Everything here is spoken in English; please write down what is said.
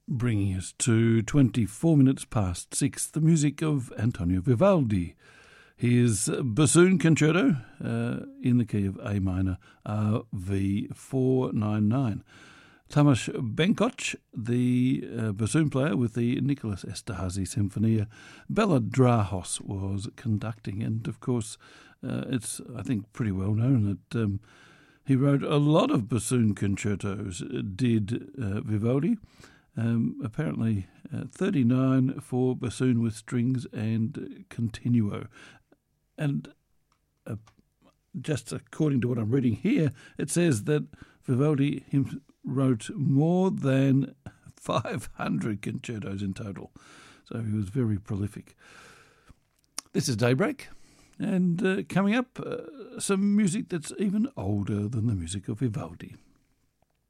Bringing us to 24 minutes past 6, the music of Antonio Vivaldi. His bassoon concerto in the key of A minor, RV 499. Tamas Benkoch, the bassoon player with the Nicholas Esterhazy Sinfonia, Bela Drahos was conducting, and of course it's, I think, pretty well known that he wrote a lot of bassoon concertos, did Vivaldi. Apparently 39 for bassoon with strings and continuo. And just according to what I'm reading here, it says that Vivaldi wrote more than 500 concertos in total. So he was very prolific. This is Daybreak, and coming up, some music that's even older than the music of Vivaldi.